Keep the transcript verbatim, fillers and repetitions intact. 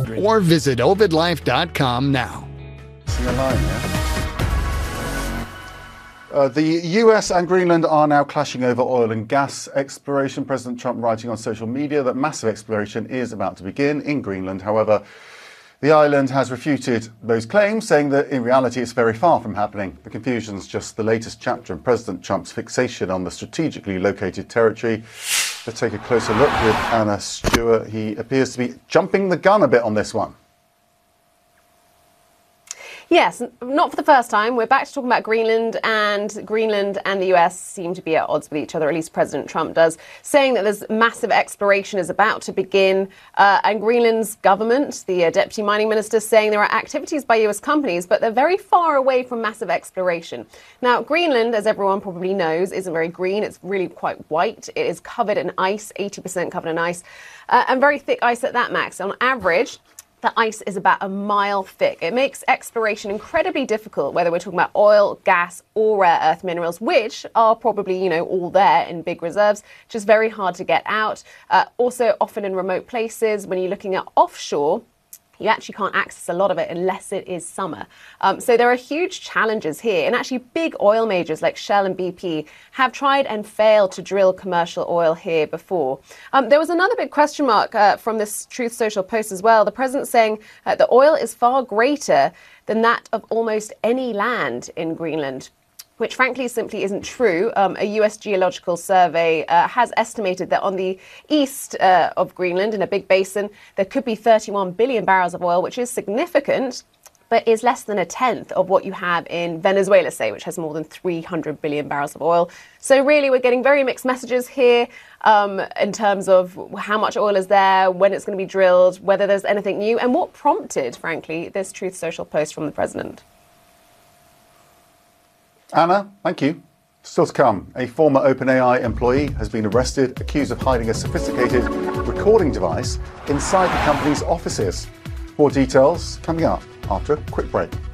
hundred. or visit ovid life dot com now. See a line, yeah? Uh, the U S and Greenland are now clashing over oil and gas exploration. President Trump writing on social media that massive exploration is about to begin in Greenland. However, the island has refuted those claims, saying that in reality it's very far from happening. The confusion's just the latest chapter in President Trump's fixation on the strategically located territory. Let's take a closer look with Anna Stewart. He appears to be jumping the gun a bit on this one. Yes, not for the first time. We're back to talking about Greenland, and Greenland and the U S seem to be at odds with each other, at least President Trump does, saying that there's massive exploration is about to begin. Uh, and Greenland's government, the uh, deputy mining minister, saying there are activities by U S companies, but they're very far away from massive exploration. Now, Greenland, as everyone probably knows, isn't very green. It's really quite white. It is covered in ice, eighty percent covered in ice, uh, and very thick ice at that, Max. On average, the ice is about a mile thick. It makes exploration incredibly difficult, whether we're talking about oil, gas, or rare earth minerals, which are probably, you know, all there in big reserves, just very hard to get out. Uh, also, often in remote places, when you're looking at offshore, you actually can't access a lot of it unless it is summer. Um, so there are huge challenges here. And actually big oil majors like Shell and B P have tried and failed to drill commercial oil here before. Um, there was another big question mark uh, from this Truth Social post as well. The president saying uh, the oil is far greater than that of almost any land in Greenland, which frankly simply isn't true. Um, a U S Geological Survey uh, has estimated that on the east uh, of Greenland, in a big basin, there could be thirty-one billion barrels of oil, which is significant, but is less than a tenth of what you have in Venezuela, say, which has more than three hundred billion barrels of oil. So really, we're getting very mixed messages here um, in terms of how much oil is there, when it's going to be drilled, whether there's anything new, and what prompted, frankly, this Truth Social post from the president. Anna, thank you. Still to come, a former OpenAI employee has been arrested, accused of hiding a sophisticated recording device inside the company's offices. More details coming up after a quick break.